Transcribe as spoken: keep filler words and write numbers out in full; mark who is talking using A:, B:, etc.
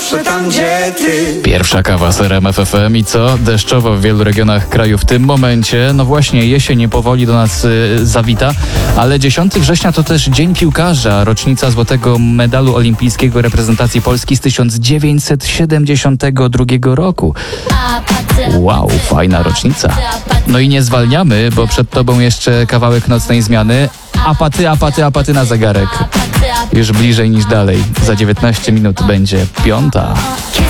A: zawsze tam, gdzie ty.
B: Pierwsza kawa z R M F F M i co? Deszczowo w wielu regionach kraju w tym momencie. No właśnie, jesień powoli do nas y, zawita, ale dziesiątego września to też Dzień Piłkarza, rocznica złotego medalu olimpijskiego reprezentacji Polski z tysiąc dziewięćset siedemdziesiątego drugiego roku. Wow, fajna rocznica. No i nie zwalniamy, bo przed tobą jeszcze kawałek nocnej zmiany. Apaty, apaty, apaty na zegarek. Już bliżej niż dalej. Za dziewiętnaście minut będzie piąta.